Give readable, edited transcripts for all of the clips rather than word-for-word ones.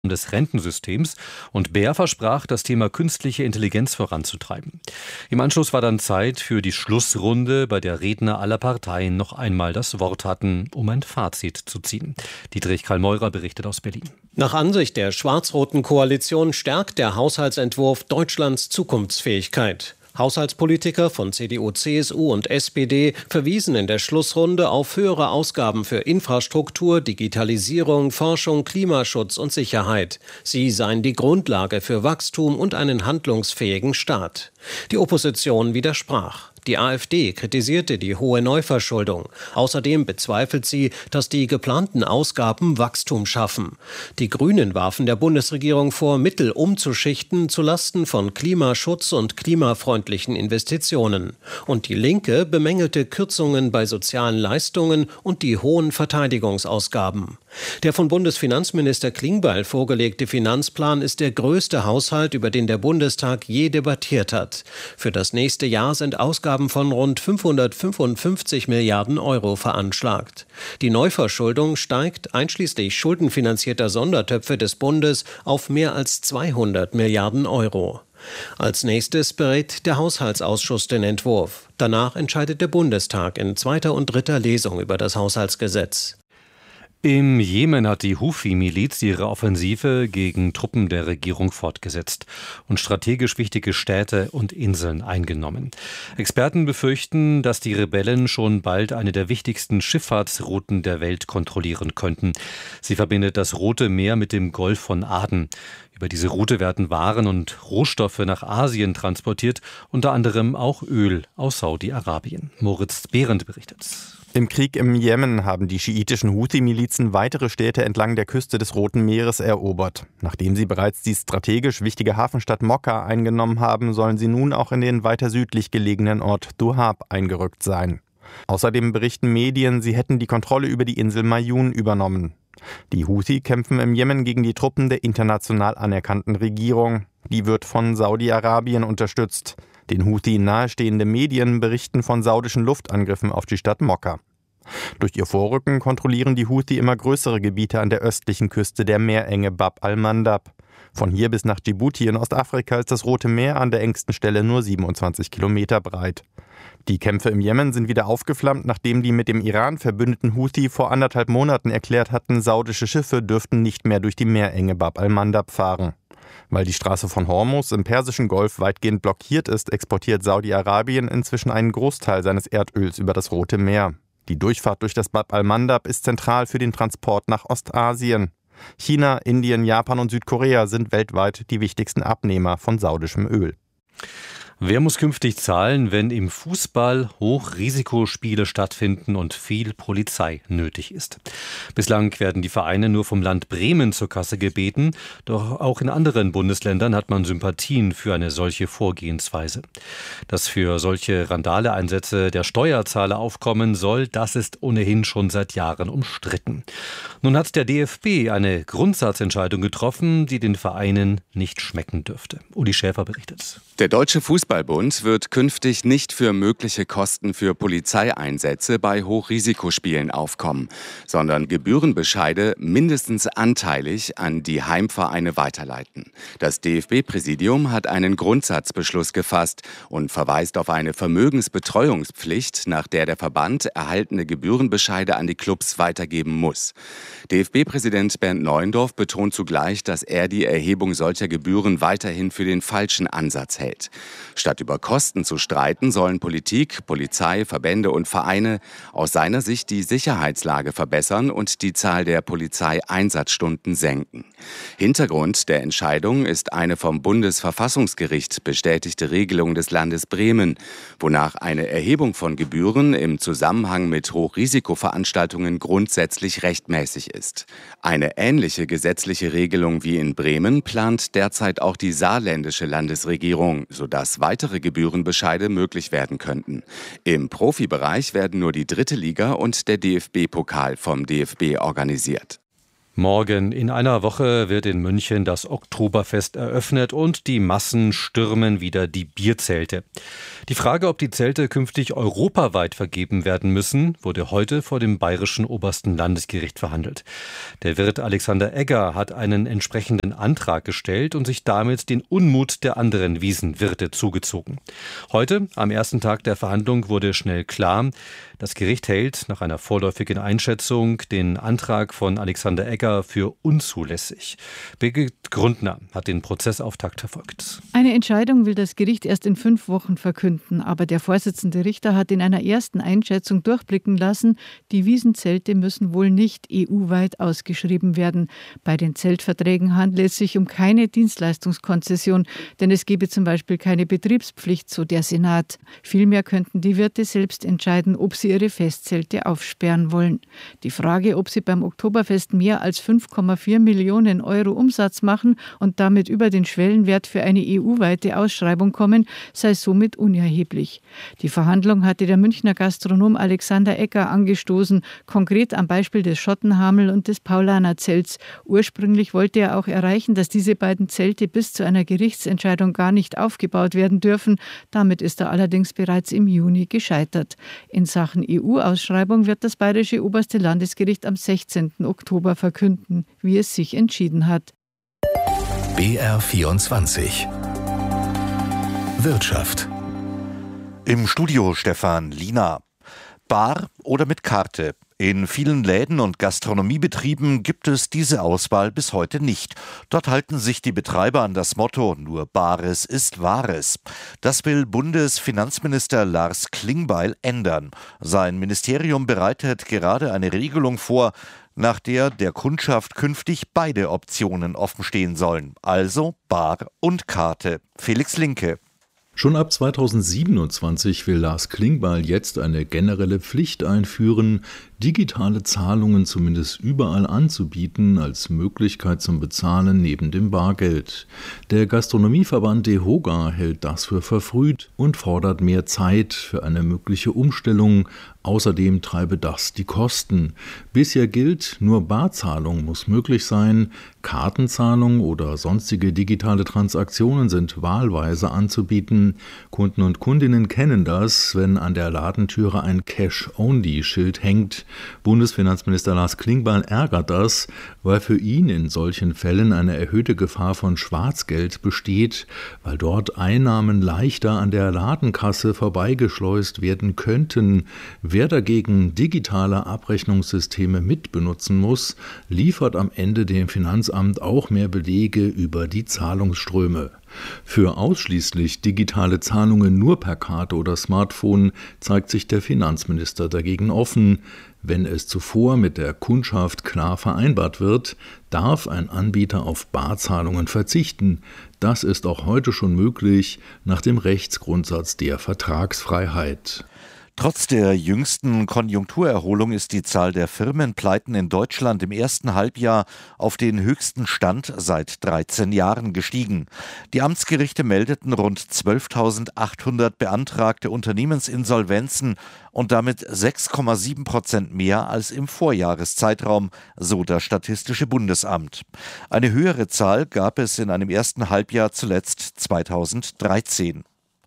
des Rentensystems und Bär versprach, das Thema künstliche Intelligenz voranzutreiben. Im Anschluss war dann Zeit für die Schlussrunde, bei der Redner aller Parteien noch einmal das Wort hatten, um ein Fazit zu ziehen. Dietrich Karl-Meurer berichtet aus Berlin. Nach Ansicht der schwarz-roten Koalition stärkt der Haushaltsentwurf Deutschlands Zukunftsfähigkeit. Haushaltspolitiker von CDU, CSU und SPD verwiesen in der Schlussrunde auf höhere Ausgaben für Infrastruktur, Digitalisierung, Forschung, Klimaschutz und Sicherheit. Sie seien die Grundlage für Wachstum und einen handlungsfähigen Staat. Die Opposition widersprach. Die AfD kritisierte die hohe Neuverschuldung. Außerdem bezweifelt sie, dass die geplanten Ausgaben Wachstum schaffen. Die Grünen warfen der Bundesregierung vor, Mittel umzuschichten zulasten von Klimaschutz und klimafreundlichen Investitionen. Und die Linke bemängelte Kürzungen bei sozialen Leistungen und die hohen Verteidigungsausgaben. Der von Bundesfinanzminister Klingbeil vorgelegte Finanzplan ist der größte Haushalt, über den der Bundestag je debattiert hat. Für das nächste Jahr sind Ausgaben von rund 555 Milliarden Euro veranschlagt. Die Neuverschuldung steigt, einschließlich schuldenfinanzierter Sondertöpfe des Bundes, auf mehr als 200 Milliarden Euro. Als nächstes berät der Haushaltsausschuss den Entwurf. Danach entscheidet der Bundestag in zweiter und dritter Lesung über das Haushaltsgesetz. Im Jemen hat die Houthi-Miliz ihre Offensive gegen Truppen der Regierung fortgesetzt und strategisch wichtige Städte und Inseln eingenommen. Experten befürchten, dass die Rebellen schon bald eine der wichtigsten Schifffahrtsrouten der Welt kontrollieren könnten. Sie verbindet das Rote Meer mit dem Golf von Aden. Über diese Route werden Waren und Rohstoffe nach Asien transportiert, unter anderem auch Öl aus Saudi-Arabien. Moritz Behrendt berichtet. Im Krieg im Jemen haben die schiitischen Houthi-Milizen weitere Städte entlang der Küste des Roten Meeres erobert. Nachdem sie bereits die strategisch wichtige Hafenstadt Mokka eingenommen haben, sollen sie nun auch in den weiter südlich gelegenen Ort Duhab eingerückt sein. Außerdem berichten Medien, sie hätten die Kontrolle über die Insel Mayun übernommen. Die Houthi kämpfen im Jemen gegen die Truppen der international anerkannten Regierung. Die wird von Saudi-Arabien unterstützt. Den Houthi nahestehende Medien berichten von saudischen Luftangriffen auf die Stadt Mokka. Durch ihr Vorrücken kontrollieren die Houthi immer größere Gebiete an der östlichen Küste der Meerenge Bab al-Mandab. Von hier bis nach Djibouti in Ostafrika ist das Rote Meer an der engsten Stelle nur 27 Kilometer breit. Die Kämpfe im Jemen sind wieder aufgeflammt, nachdem die mit dem Iran verbündeten Houthi vor 1,5 Monaten erklärt hatten, saudische Schiffe dürften nicht mehr durch die Meerenge Bab al-Mandab fahren. Weil die Straße von Hormuz im Persischen Golf weitgehend blockiert ist, exportiert Saudi-Arabien inzwischen einen Großteil seines Erdöls über das Rote Meer. Die Durchfahrt durch das Bab al-Mandab ist zentral für den Transport nach Ostasien. China, Indien, Japan und Südkorea sind weltweit die wichtigsten Abnehmer von saudischem Öl. Wer muss künftig zahlen, wenn im Fußball Hochrisikospiele stattfinden und viel Polizei nötig ist? Bislang werden die Vereine nur vom Land Bremen zur Kasse gebeten, doch auch in anderen Bundesländern hat man Sympathien für eine solche Vorgehensweise. Dass für solche Randale-Einsätze der Steuerzahler aufkommen soll, das ist ohnehin schon seit Jahren umstritten. Nun hat der DFB eine Grundsatzentscheidung getroffen, die den Vereinen nicht schmecken dürfte. Uli Schäfer berichtet. Der Deutsche Fußballbund wird künftig nicht für mögliche Kosten für Polizeieinsätze bei Hochrisikospielen aufkommen, sondern Gebührenbescheide mindestens anteilig an die Heimvereine weiterleiten. Das DFB-Präsidium hat einen Grundsatzbeschluss gefasst und verweist auf eine Vermögensbetreuungspflicht, nach der der Verband erhaltene Gebührenbescheide an die Clubs weitergeben muss. DFB-Präsident Bernd Neuendorf betont zugleich, dass er die Erhebung solcher Gebühren weiterhin für den falschen Ansatz hält. Statt über Kosten zu streiten, sollen Politik, Polizei, Verbände und Vereine aus seiner Sicht die Sicherheitslage verbessern und die Zahl der Polizeieinsatzstunden senken. Hintergrund der Entscheidung ist eine vom Bundesverfassungsgericht bestätigte Regelung des Landes Bremen, wonach eine Erhebung von Gebühren im Zusammenhang mit Hochrisikoveranstaltungen grundsätzlich rechtmäßig ist. Eine ähnliche gesetzliche Regelung wie in Bremen plant derzeit auch die saarländische Landesregierung, sodass weitere Gebührenbescheide möglich werden könnten. Im Profibereich werden nur die 3. Liga und der DFB-Pokal vom DFB organisiert. Morgen in einer Woche wird in München das Oktoberfest eröffnet und die Massen stürmen wieder die Bierzelte. Die Frage, ob die Zelte künftig europaweit vergeben werden müssen, wurde heute vor dem Bayerischen Obersten Landesgericht verhandelt. Der Wirt Alexander Egger hat einen entsprechenden Antrag gestellt und sich damit den Unmut der anderen Wiesenwirte zugezogen. Heute, am ersten Tag der Verhandlung, wurde schnell klar, das Gericht hält nach einer vorläufigen Einschätzung den Antrag von Alexander Egger für unzulässig. Birgit Grundner hat den Prozessauftakt verfolgt. Eine Entscheidung will das Gericht erst in 5 Wochen verkünden, aber der Vorsitzende Richter hat in einer ersten Einschätzung durchblicken lassen, die Wiesenzelte müssen wohl nicht EU-weit ausgeschrieben werden. Bei den Zeltverträgen handelt es sich um keine Dienstleistungskonzession, denn es gebe zum Beispiel keine Betriebspflicht, so der Senat. Vielmehr könnten die Wirte selbst entscheiden, ob sie ihre Festzelte aufsperren wollen. Die Frage, ob sie beim Oktoberfest mehr als 5,4 Millionen Euro Umsatz machen und damit über den Schwellenwert für eine EU-weite Ausschreibung kommen, sei somit unerheblich. Die Verhandlung hatte der Münchner Gastronom Alexander Egger angestoßen, konkret am Beispiel des Schottenhamel und des Paulaner-Zelts. Ursprünglich wollte er auch erreichen, dass diese beiden Zelte bis zu einer Gerichtsentscheidung gar nicht aufgebaut werden dürfen. Damit ist er allerdings bereits im Juni gescheitert. In Sachen EU-Ausschreibung wird das Bayerische Oberste Landesgericht am 16. Oktober verkünden, wie es sich entschieden hat. BR24 Wirtschaft. Im Studio Stefan Lina. Bar oder mit Karte? In vielen Läden und Gastronomiebetrieben gibt es diese Auswahl bis heute nicht. Dort halten sich die Betreiber an das Motto, nur Bares ist Wahres. Das will Bundesfinanzminister Lars Klingbeil ändern. Sein Ministerium bereitet gerade eine Regelung vor, nach der Kundschaft künftig beide Optionen offenstehen sollen. Also Bar und Karte. Felix Linke. Schon ab 2027 will Lars Klingbeil jetzt eine generelle Pflicht einführen, digitale Zahlungen zumindest überall anzubieten als Möglichkeit zum Bezahlen neben dem Bargeld. Der Gastronomieverband DEHOGA hält das für verfrüht und fordert mehr Zeit für eine mögliche Umstellung. Außerdem treibe das die Kosten. Bisher gilt, nur Barzahlung muss möglich sein. Kartenzahlung oder sonstige digitale Transaktionen sind wahlweise anzubieten. Kunden und Kundinnen kennen das, wenn an der Ladentüre ein Cash-Only-Schild hängt. Bundesfinanzminister Lars Klingbeil ärgert das, weil für ihn in solchen Fällen eine erhöhte Gefahr von Schwarzgeld besteht, weil dort Einnahmen leichter an der Ladenkasse vorbeigeschleust werden könnten. Wer dagegen digitale Abrechnungssysteme mitbenutzen muss, liefert am Ende dem Finanzamt auch mehr Belege über die Zahlungsströme. Für ausschließlich digitale Zahlungen nur per Karte oder Smartphone zeigt sich der Finanzminister dagegen offen. Wenn es zuvor mit der Kundschaft klar vereinbart wird, darf ein Anbieter auf Barzahlungen verzichten. Das ist auch heute schon möglich nach dem Rechtsgrundsatz der Vertragsfreiheit. Trotz der jüngsten Konjunkturerholung ist die Zahl der Firmenpleiten in Deutschland im ersten Halbjahr auf den höchsten Stand seit 13 Jahren gestiegen. Die Amtsgerichte meldeten rund 12.800 beantragte Unternehmensinsolvenzen und damit 6,7% mehr als im Vorjahreszeitraum, so das Statistische Bundesamt. Eine höhere Zahl gab es in einem ersten Halbjahr zuletzt 2013.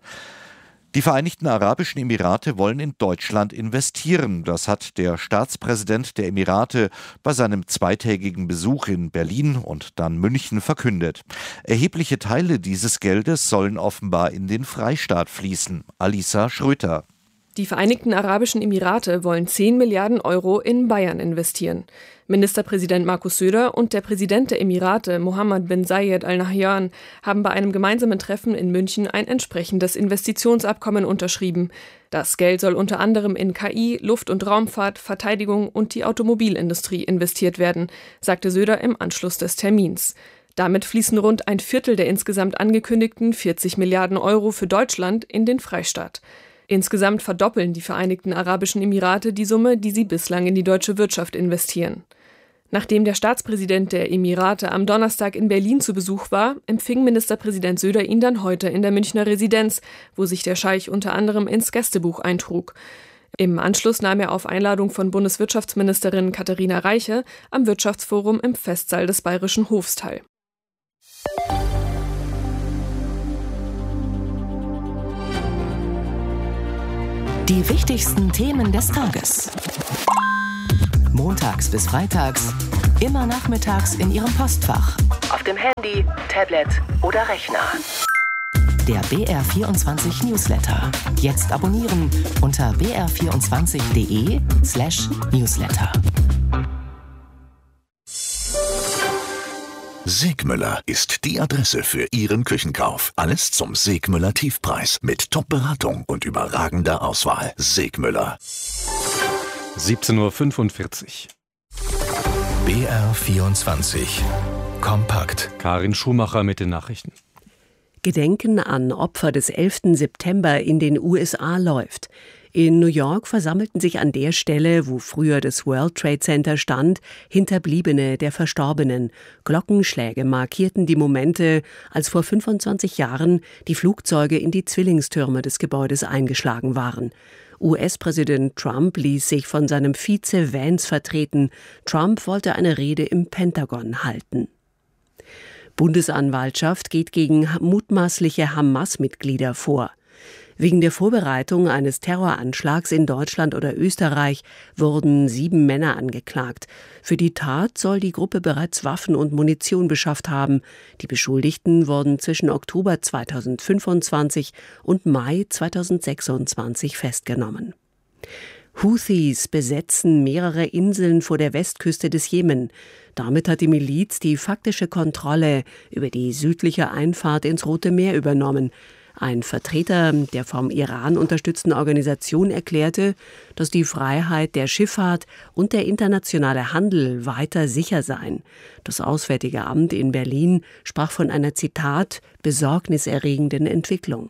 Die Vereinigten Arabischen Emirate wollen in Deutschland investieren. Das hat der Staatspräsident der Emirate bei seinem zweitägigen Besuch in Berlin und dann München verkündet. Erhebliche Teile dieses Geldes sollen offenbar in den Freistaat fließen. Alisa Schröter. Die Vereinigten Arabischen Emirate wollen 10 Milliarden Euro in Bayern investieren. Ministerpräsident Markus Söder und der Präsident der Emirate, Mohammed bin Zayed Al Nahyan, haben bei einem gemeinsamen Treffen in München ein entsprechendes Investitionsabkommen unterschrieben. Das Geld soll unter anderem in KI, Luft- und Raumfahrt, Verteidigung und die Automobilindustrie investiert werden, sagte Söder im Anschluss des Termins. Damit fließen rund ein Viertel der insgesamt angekündigten 40 Milliarden Euro für Deutschland in den Freistaat. Insgesamt verdoppeln die Vereinigten Arabischen Emirate die Summe, die sie bislang in die deutsche Wirtschaft investieren. Nachdem der Staatspräsident der Emirate am Donnerstag in Berlin zu Besuch war, empfing Ministerpräsident Söder ihn dann heute in der Münchner Residenz, wo sich der Scheich unter anderem ins Gästebuch eintrug. Im Anschluss nahm er auf Einladung von Bundeswirtschaftsministerin Katharina Reiche am Wirtschaftsforum im Festsaal des Bayerischen Hofs teil. Die wichtigsten Themen des Tages. Montags bis freitags, immer nachmittags in Ihrem Postfach. Auf dem Handy, Tablet oder Rechner. Der BR24 Newsletter. Jetzt abonnieren unter br24.de/Newsletter. Segmüller ist die Adresse für Ihren Küchenkauf. Alles zum Segmüller Tiefpreis mit Top-Beratung und überragender Auswahl. Segmüller. 17:45 Uhr. BR24 Kompakt. Karin Schumacher mit den Nachrichten. Gedenken an Opfer des 11. September in den USA läuft. In New York versammelten sich an der Stelle, wo früher das World Trade Center stand, Hinterbliebene der Verstorbenen. Glockenschläge markierten die Momente, als vor 25 Jahren die Flugzeuge in die Zwillingstürme des Gebäudes eingeschlagen waren. US-Präsident Trump ließ sich von seinem Vize Vance vertreten. Trump wollte eine Rede im Pentagon halten. Bundesanwaltschaft geht gegen mutmaßliche Hamas-Mitglieder vor. Wegen der Vorbereitung eines Terroranschlags in Deutschland oder Österreich wurden 7 Männer angeklagt. Für die Tat soll die Gruppe bereits Waffen und Munition beschafft haben. Die Beschuldigten wurden zwischen Oktober 2025 und Mai 2026 festgenommen. Houthis besetzen mehrere Inseln vor der Westküste des Jemen. Damit hat die Miliz die faktische Kontrolle über die südliche Einfahrt ins Rote Meer übernommen. Ein Vertreter der vom Iran unterstützten Organisation erklärte, dass die Freiheit der Schifffahrt und der internationale Handel weiter sicher seien. Das Auswärtige Amt in Berlin sprach von einer, Zitat, besorgniserregenden Entwicklung.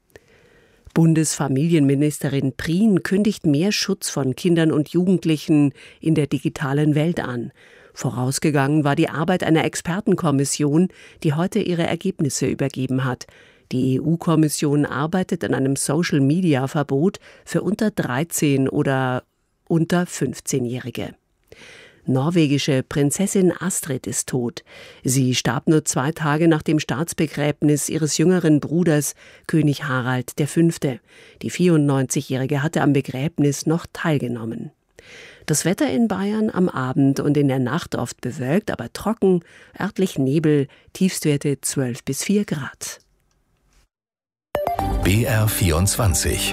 Bundesfamilienministerin Prien kündigt mehr Schutz von Kindern und Jugendlichen in der digitalen Welt an. Vorausgegangen war die Arbeit einer Expertenkommission, die heute ihre Ergebnisse übergeben hat. Die EU-Kommission arbeitet an einem Social-Media-Verbot für unter 13- oder unter 15-Jährige. Norwegische Prinzessin Astrid ist tot. Sie starb nur 2 Tage nach dem Staatsbegräbnis ihres jüngeren Bruders, König Harald V. Die 94-Jährige hatte am Begräbnis noch teilgenommen. Das Wetter in Bayern am Abend und in der Nacht oft bewölkt, aber trocken, örtlich Nebel, Tiefstwerte 12 bis 4 Grad. BR24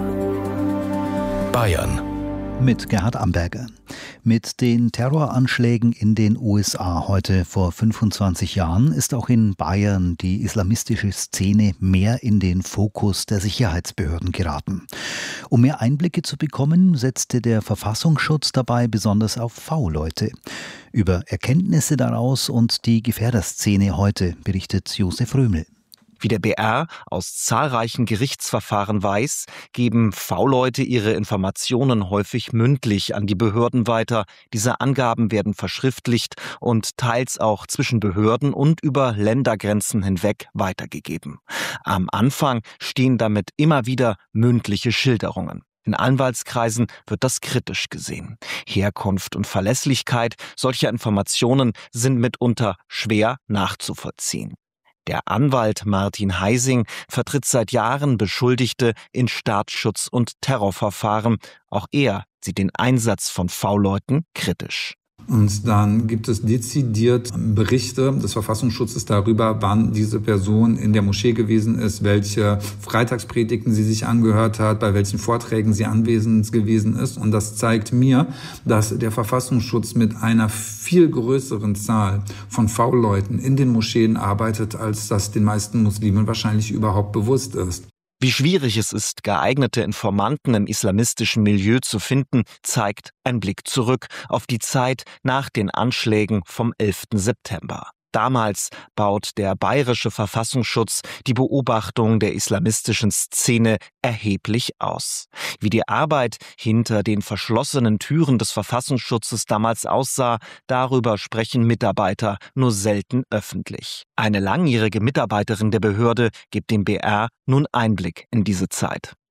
Bayern mit Gerhard Amberger. Mit den Terroranschlägen in den USA heute vor 25 Jahren ist auch in Bayern die islamistische Szene mehr in den Fokus der Sicherheitsbehörden geraten. Um mehr Einblicke zu bekommen, setzte der Verfassungsschutz dabei besonders auf V-Leute. Über Erkenntnisse daraus und die Gefährderszene heute berichtet Josef Römel. Wie der BR aus zahlreichen Gerichtsverfahren weiß, geben V-Leute ihre Informationen häufig mündlich an die Behörden weiter. Diese Angaben werden verschriftlicht und teils auch zwischen Behörden und über Ländergrenzen hinweg weitergegeben. Am Anfang stehen damit immer wieder mündliche Schilderungen. In Anwaltskreisen wird das kritisch gesehen. Herkunft und Verlässlichkeit solcher Informationen sind mitunter schwer nachzuvollziehen. Der Anwalt Martin Heising vertritt seit Jahren Beschuldigte in Staatsschutz- und Terrorverfahren. Auch er sieht den Einsatz von V-Leuten kritisch. Und dann gibt es dezidiert Berichte des Verfassungsschutzes darüber, wann diese Person in der Moschee gewesen ist, welche Freitagspredigten sie sich angehört hat, bei welchen Vorträgen sie anwesend gewesen ist. Und das zeigt mir, dass der Verfassungsschutz mit einer viel größeren Zahl von V-Leuten in den Moscheen arbeitet, als das den meisten Muslimen wahrscheinlich überhaupt bewusst ist. Wie schwierig es ist, geeignete Informanten im islamistischen Milieu zu finden, zeigt ein Blick zurück auf die Zeit nach den Anschlägen vom 11. September. Damals baut der bayerische Verfassungsschutz die Beobachtung der islamistischen Szene erheblich aus. Wie die Arbeit hinter den verschlossenen Türen des Verfassungsschutzes damals aussah, darüber sprechen Mitarbeiter nur selten öffentlich. Eine langjährige Mitarbeiterin der Behörde gibt dem BR nun Einblick in diese Zeit.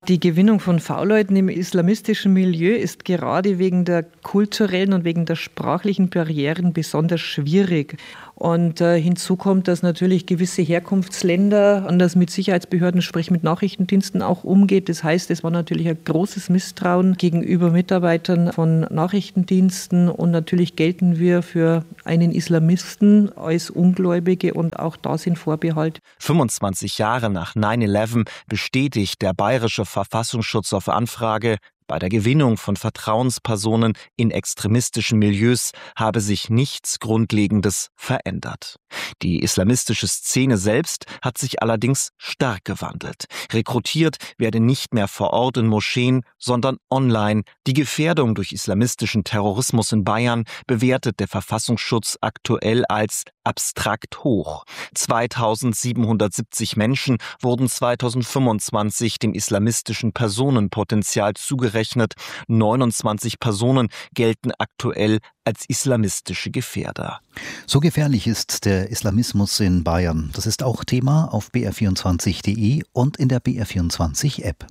Die Gewinnung von V-Leuten im islamistischen Milieu ist gerade wegen der kulturellen und wegen der sprachlichen Barrieren besonders schwierig. Und hinzu kommt, dass natürlich gewisse Herkunftsländer anders mit Sicherheitsbehörden, sprich mit Nachrichtendiensten auch umgeht. Das heißt, es war natürlich ein großes Misstrauen gegenüber Mitarbeitern von Nachrichtendiensten. Und natürlich gelten wir für einen Islamisten als Ungläubige und auch da sind Vorbehalte. 25 Jahre nach 9/11 bestätigt der bayerische Verfassungsschutz auf Anfrage, bei der Gewinnung von Vertrauenspersonen in extremistischen Milieus habe sich nichts Grundlegendes verändert. Die islamistische Szene selbst hat sich allerdings stark gewandelt. Rekrutiert werde nicht mehr vor Ort in Moscheen, sondern online. Die Gefährdung durch islamistischen Terrorismus in Bayern bewertet der Verfassungsschutz aktuell als abstrakt hoch. 2770 Menschen wurden 2025 dem islamistischen Personenpotenzial zugerechnet. 29 Personen gelten aktuell als islamistische Gefährder. So gefährlich ist der Islamismus in Bayern. Das ist auch Thema auf br24.de und in der BR24-App.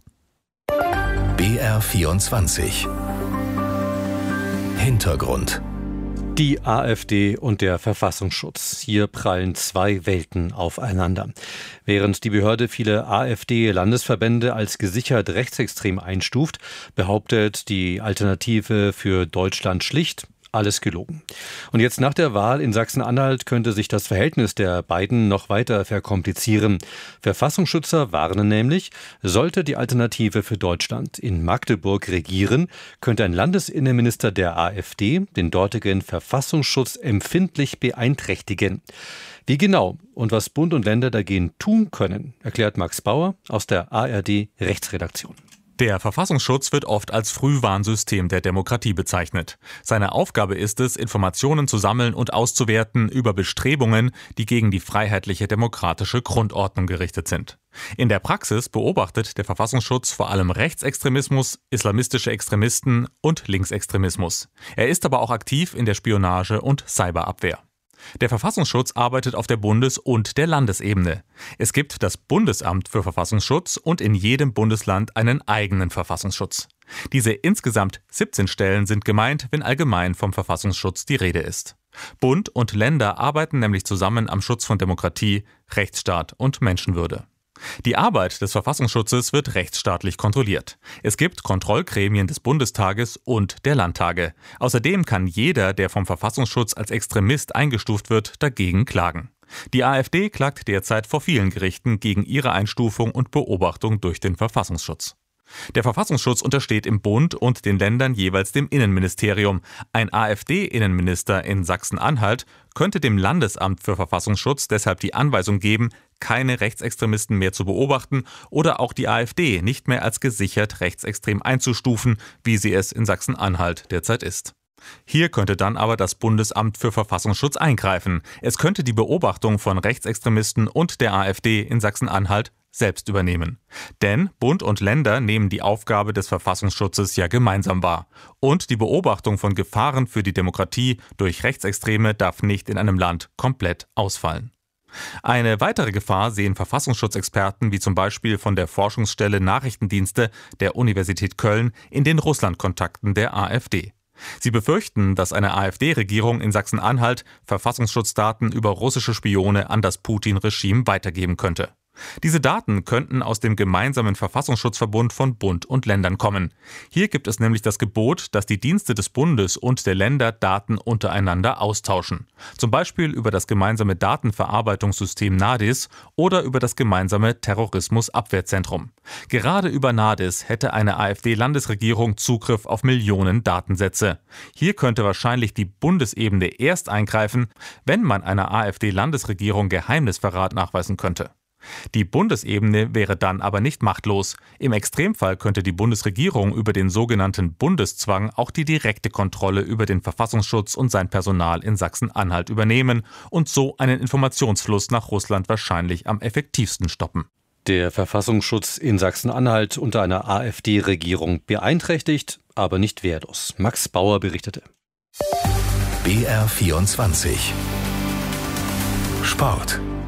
BR24 Hintergrund. Die AfD und der Verfassungsschutz. Hier prallen zwei Welten aufeinander. Während die Behörde viele AfD-Landesverbände als gesichert rechtsextrem einstuft, behauptet die Alternative für Deutschland schlicht: alles gelogen. Und jetzt nach der Wahl in Sachsen-Anhalt könnte sich das Verhältnis der beiden noch weiter verkomplizieren. Verfassungsschützer warnen nämlich, sollte die Alternative für Deutschland in Magdeburg regieren, könnte ein Landesinnenminister der AfD den dortigen Verfassungsschutz empfindlich beeinträchtigen. Wie genau und was Bund und Länder dagegen tun können, erklärt Max Bauer aus der ARD-Rechtsredaktion. Der Verfassungsschutz wird oft als Frühwarnsystem der Demokratie bezeichnet. Seine Aufgabe ist es, Informationen zu sammeln und auszuwerten über Bestrebungen, die gegen die freiheitliche demokratische Grundordnung gerichtet sind. In der Praxis beobachtet der Verfassungsschutz vor allem Rechtsextremismus, islamistische Extremisten und Linksextremismus. Er ist aber auch aktiv in der Spionage- und Cyberabwehr. Der Verfassungsschutz arbeitet auf der Bundes- und der Landesebene. Es gibt das Bundesamt für Verfassungsschutz und in jedem Bundesland einen eigenen Verfassungsschutz. Diese insgesamt 17 Stellen sind gemeint, wenn allgemein vom Verfassungsschutz die Rede ist. Bund und Länder arbeiten nämlich zusammen am Schutz von Demokratie, Rechtsstaat und Menschenwürde. Die Arbeit des Verfassungsschutzes wird rechtsstaatlich kontrolliert. Es gibt Kontrollgremien des Bundestages und der Landtage. Außerdem kann jeder, der vom Verfassungsschutz als Extremist eingestuft wird, dagegen klagen. Die AfD klagt derzeit vor vielen Gerichten gegen ihre Einstufung und Beobachtung durch den Verfassungsschutz. Der Verfassungsschutz untersteht im Bund und den Ländern jeweils dem Innenministerium. Ein AfD-Innenminister in Sachsen-Anhalt könnte dem Landesamt für Verfassungsschutz deshalb die Anweisung geben, keine Rechtsextremisten mehr zu beobachten oder auch die AfD nicht mehr als gesichert rechtsextrem einzustufen, wie sie es in Sachsen-Anhalt derzeit ist. Hier könnte dann aber das Bundesamt für Verfassungsschutz eingreifen. Es könnte die Beobachtung von Rechtsextremisten und der AfD in Sachsen-Anhalt selbst übernehmen. Denn Bund und Länder nehmen die Aufgabe des Verfassungsschutzes ja gemeinsam wahr. Und die Beobachtung von Gefahren für die Demokratie durch Rechtsextreme darf nicht in einem Land komplett ausfallen. Eine weitere Gefahr sehen Verfassungsschutzexperten wie zum Beispiel von der Forschungsstelle Nachrichtendienste der Universität Köln in den Russlandkontakten der AfD. Sie befürchten, dass eine AfD-Regierung in Sachsen-Anhalt Verfassungsschutzdaten über russische Spione an das Putin-Regime weitergeben könnte. Diese Daten könnten aus dem gemeinsamen Verfassungsschutzverbund von Bund und Ländern kommen. Hier gibt es nämlich das Gebot, dass die Dienste des Bundes und der Länder Daten untereinander austauschen. Zum Beispiel über das gemeinsame Datenverarbeitungssystem NADIS oder über das gemeinsame Terrorismusabwehrzentrum. Gerade über NADIS hätte eine AfD-Landesregierung Zugriff auf Millionen Datensätze. Hier könnte wahrscheinlich die Bundesebene erst eingreifen, wenn man einer AfD-Landesregierung Geheimnisverrat nachweisen könnte. Die Bundesebene wäre dann aber nicht machtlos. Im Extremfall könnte die Bundesregierung über den sogenannten Bundeszwang auch die direkte Kontrolle über den Verfassungsschutz und sein Personal in Sachsen-Anhalt übernehmen und so einen Informationsfluss nach Russland wahrscheinlich am effektivsten stoppen. Der Verfassungsschutz in Sachsen-Anhalt unter einer AfD-Regierung beeinträchtigt, aber nicht wehrlos. Max Bauer berichtete. BR24 Sport.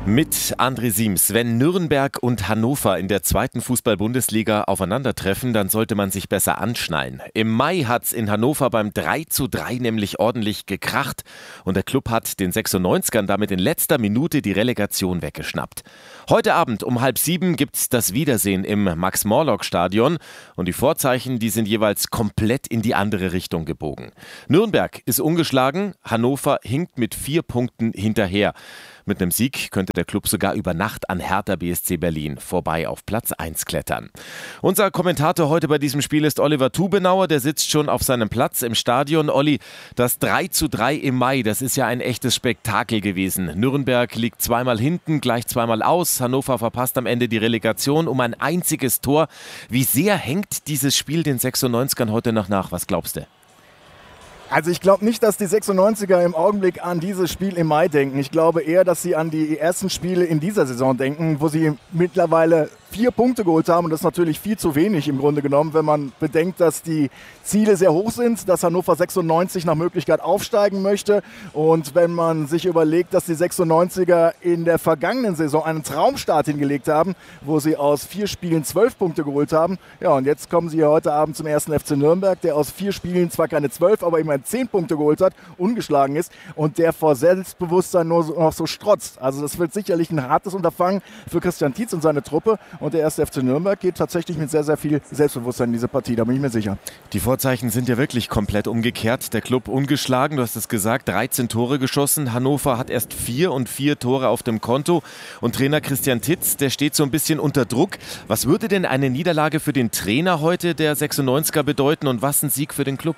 Mit André Siems. Wenn Nürnberg und Hannover in der 2. Fußball-Bundesliga aufeinandertreffen, dann sollte man sich besser anschnallen. Im Mai hat's in Hannover beim 3:3 nämlich ordentlich gekracht und der Club hat den 96ern damit in letzter Minute die Relegation weggeschnappt. Heute Abend um 6:30 gibt's das Wiedersehen im Max-Morlock-Stadion und die Vorzeichen, die sind jeweils komplett in die andere Richtung gebogen. Nürnberg ist ungeschlagen, Hannover hinkt mit 4 Punkten hinterher. Mit einem Sieg könnte der Club sogar über Nacht an Hertha BSC Berlin vorbei auf Platz 1 klettern. Unser Kommentator heute bei diesem Spiel ist Oliver Tubenauer, der sitzt schon auf seinem Platz im Stadion. Olli, das 3:3 im Mai, das ist ja ein echtes Spektakel gewesen. Nürnberg liegt zweimal hinten, gleich zweimal aus. Hannover verpasst am Ende die Relegation um ein einziges Tor. Wie sehr hängt dieses Spiel den 96ern heute noch nach? Was glaubst du? Also ich glaube nicht, dass die 96er im Augenblick an dieses Spiel im Mai denken. Ich glaube eher, dass sie an die ersten Spiele in dieser Saison denken, wo sie mittlerweile 4 Punkte geholt haben. Und das ist natürlich viel zu wenig im Grunde genommen, wenn man bedenkt, dass die Ziele sehr hoch sind, dass Hannover 96 nach Möglichkeit aufsteigen möchte. Und wenn man sich überlegt, dass die 96er in der vergangenen Saison einen Traumstart hingelegt haben, wo sie aus 4 Spielen 12 Punkte geholt haben. Ja, und jetzt kommen sie heute Abend zum 1. FC Nürnberg, der aus 4 Spielen zwar keine 12, aber immerhin 10 Punkte geholt hat, ungeschlagen ist und der vor Selbstbewusstsein nur noch so strotzt. Also das wird sicherlich ein hartes Unterfangen für Christian Tietz und seine Truppe. Und der 1. FC Nürnberg geht tatsächlich mit sehr, sehr viel Selbstbewusstsein in diese Partie, da bin ich mir sicher. Die Vorzeichen sind ja wirklich komplett umgekehrt. Der Club ungeschlagen, du hast es gesagt, 13 Tore geschossen. Hannover hat erst 4 und 4 Tore auf dem Konto. Und Trainer Christian Tietz, der steht so ein bisschen unter Druck. Was würde denn eine Niederlage für den Trainer heute der 96er bedeuten und was ein Sieg für den Club?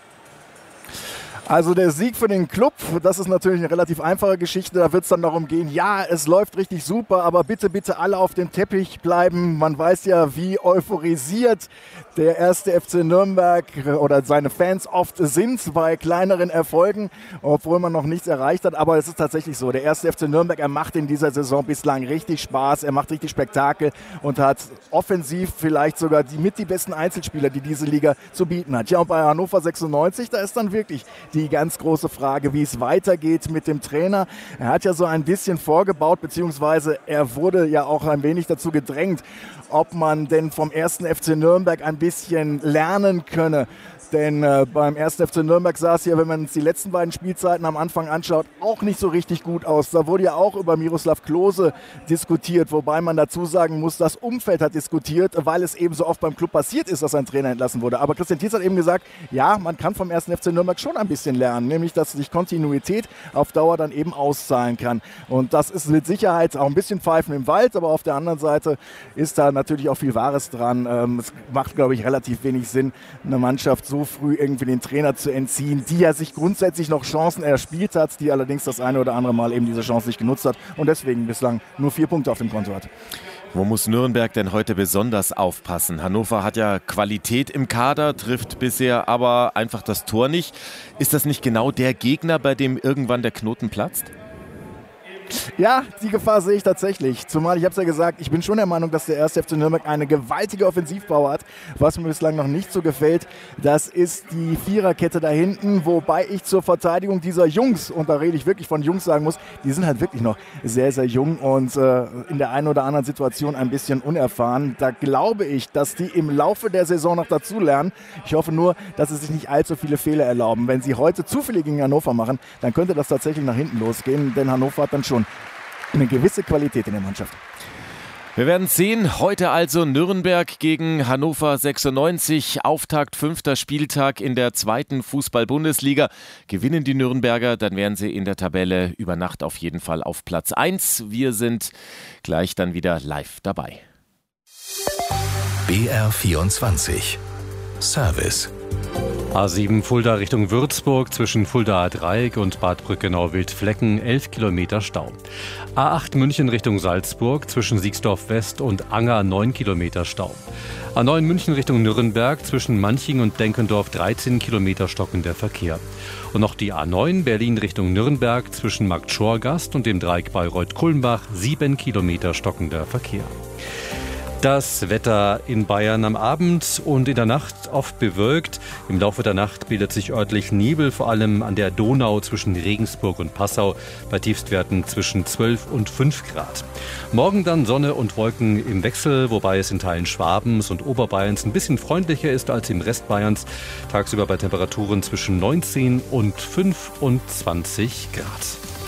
Also der Sieg für den Club, das ist natürlich eine relativ einfache Geschichte. Da wird es dann darum gehen, ja, es läuft richtig super, aber bitte, bitte alle auf dem Teppich bleiben. Man weiß ja, wie euphorisiert der 1. FC Nürnberg oder seine Fans oft sind bei kleineren Erfolgen, obwohl man noch nichts erreicht hat. Aber es ist tatsächlich so, der 1. FC Nürnberg, er macht in dieser Saison bislang richtig Spaß, er macht richtig Spektakel und hat offensiv vielleicht sogar die besten Einzelspieler, die diese Liga zu bieten hat. Ja, und bei Hannover 96, da ist dann wirklich die ganz große Frage, wie es weitergeht mit dem Trainer. Er hat ja so ein bisschen vorgebaut, beziehungsweise er wurde ja auch ein wenig dazu gedrängt, ob man denn vom 1. FC Nürnberg ein bisschen lernen könne. Denn beim 1. FC Nürnberg sah es ja, wenn man uns die letzten beiden Spielzeiten am Anfang anschaut, auch nicht so richtig gut aus. Da wurde ja auch über Miroslav Klose diskutiert, wobei man dazu sagen muss, das Umfeld hat diskutiert, weil es eben so oft beim Club passiert ist, dass ein Trainer entlassen wurde. Aber Christian Tietz hat eben gesagt, ja, man kann vom 1. FC Nürnberg schon ein bisschen lernen, nämlich dass sich Kontinuität auf Dauer dann eben auszahlen kann. Und das ist mit Sicherheit auch ein bisschen Pfeifen im Wald, aber auf der anderen Seite ist da natürlich auch viel Wahres dran. Es macht, glaube ich, relativ wenig Sinn, eine Mannschaft so früh irgendwie den Trainer zu entziehen, die ja sich grundsätzlich noch Chancen erspielt hat, die allerdings das eine oder andere Mal eben diese Chance nicht genutzt hat und deswegen bislang nur 4 Punkte auf dem Konto hat. Wo muss Nürnberg denn heute besonders aufpassen? Hannover hat ja Qualität im Kader, trifft bisher aber einfach das Tor nicht. Ist das nicht genau der Gegner, bei dem irgendwann der Knoten platzt? Ja, die Gefahr sehe ich tatsächlich. Zumal, ich habe es ja gesagt, ich bin schon der Meinung, dass der 1. FC Nürnberg eine gewaltige Offensivpower hat. Was mir bislang noch nicht so gefällt, das ist die Viererkette da hinten. Wobei ich zur Verteidigung dieser Jungs, und da rede ich wirklich von Jungs, sagen muss, die sind halt wirklich noch sehr, sehr jung und in der einen oder anderen Situation ein bisschen unerfahren. Da glaube ich, dass die im Laufe der Saison noch dazulernen. Ich hoffe nur, dass sie sich nicht allzu viele Fehler erlauben. Wenn sie heute zu viele gegen Hannover machen, dann könnte das tatsächlich nach hinten losgehen, denn Hannover hat dann schon eine gewisse Qualität in der Mannschaft. Wir werden sehen. Heute also Nürnberg gegen Hannover 96. Auftakt 5. Spieltag in der 2. Fußball-Bundesliga. Gewinnen die Nürnberger, dann wären sie in der Tabelle über Nacht auf jeden Fall auf Platz 1. Wir sind gleich dann wieder live dabei. BR24 Service. A7 Fulda Richtung Würzburg zwischen Fuldaer Dreieck und Bad Brückenau-Wildflecken 11 Kilometer Stau. A8 München Richtung Salzburg zwischen Siegsdorf West und Anger 9 Kilometer Stau. A9 München Richtung Nürnberg zwischen Manching und Denkendorf 13 Kilometer stockender Verkehr. Und noch die A9 Berlin Richtung Nürnberg zwischen Marktschorgast und dem Dreieck Bayreuth-Kulmbach 7 Kilometer stockender Verkehr. Das Wetter in Bayern am Abend und in der Nacht oft bewölkt. Im Laufe der Nacht bildet sich örtlich Nebel, vor allem an der Donau zwischen Regensburg und Passau, bei Tiefstwerten zwischen 12 und 5 Grad. Morgen dann Sonne und Wolken im Wechsel, wobei es in Teilen Schwabens und Oberbayerns ein bisschen freundlicher ist als im Rest Bayerns. Tagsüber bei Temperaturen zwischen 19 und 25 Grad.